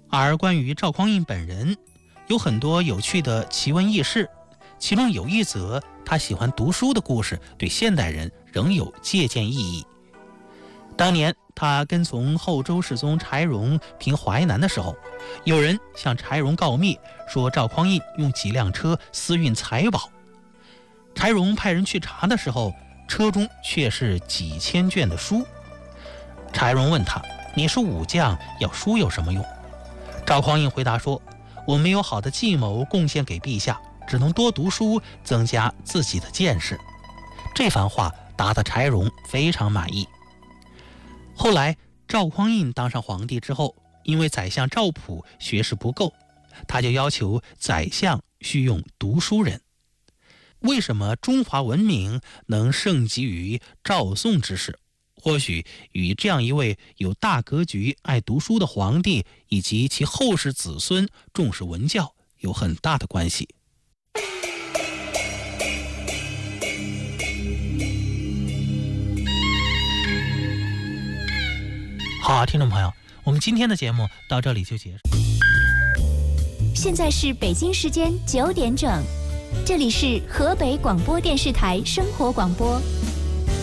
而关于赵匡胤本人，有很多有趣的奇闻异事，其中有一则他喜欢读书的故事，对现代人仍有借鉴意义。当年他跟从后周世宗柴荣平淮南的时候，有人向柴荣告密，说赵匡胤用几辆车私运财宝。柴荣派人去查的时候，车中却是几千卷的书。柴荣问他：“你是武将，要书有什么用？”赵匡胤回答说：“我没有好的计谋贡献给陛下，只能多读书，增加自己的见识。”这番话答得柴荣非常满意。后来赵匡胤当上皇帝之后，因为宰相赵普学识不够，他就要求宰相需用读书人。为什么中华文明能盛极于赵宋之世？或许与这样一位有大格局、爱读书的皇帝以及其后世子孙重视文教有很大的关系。好，听众朋友，我们今天的节目到这里就结束。 现在是北京时间9点整，这里是河北广播电视台生活广播。